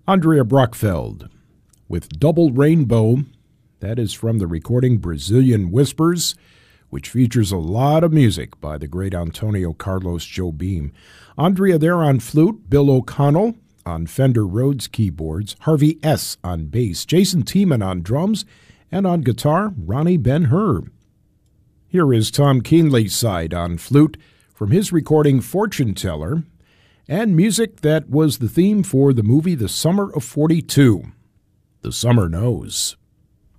Andrea Brockfeld with Double Rainbow. That is from the recording Brazilian Whispers, which features a lot of music by the great Antonio Carlos Jobim. Andrea there on flute, Bill O'Connell on Fender Rhodes keyboards, Harvey S. on bass, Jason Tiemann on drums, and on guitar, Ronnie Ben-Hur. Here is Tom Keenley's side on flute from his recording Fortune Teller, and music that was the theme for the movie The Summer of 42. The Summer Knows.